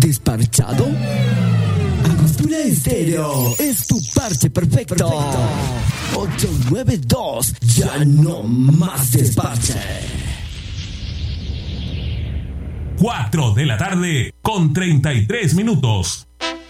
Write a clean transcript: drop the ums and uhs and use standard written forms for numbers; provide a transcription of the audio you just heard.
¿Desparchado? Angostura Estéreo es tu parche perfecto. 892, ya no más desparche. 4 de la tarde con 33 minutos.